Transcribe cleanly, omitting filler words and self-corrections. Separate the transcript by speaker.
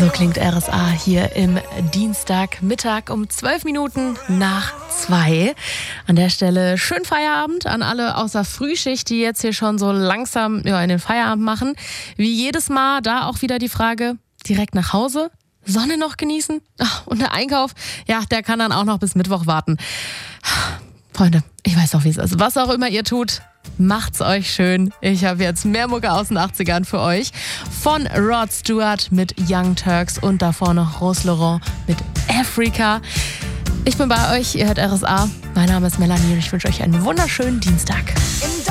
Speaker 1: So klingt RSA hier im Dienstagmittag um 12 Minuten nach 2. An der Stelle schönen Feierabend an alle außer Frühschicht, die jetzt hier schon so langsam in den Feierabend machen. Wie jedes Mal da auch wieder die Frage, direkt nach Hause? Sonne noch genießen? Ach, und der Einkauf, ja, der kann dann auch noch bis Mittwoch warten. Freunde, ich weiß doch, wie es ist. Was auch immer ihr tut, macht's euch schön. Ich habe jetzt mehr Mucke aus den 80ern für euch. Von Rod Stewart mit Young Turks und davor noch Rose Laurent mit Africa. Ich bin bei euch, ihr hört RSA. Mein Name ist Melanie und ich wünsche euch einen wunderschönen Dienstag.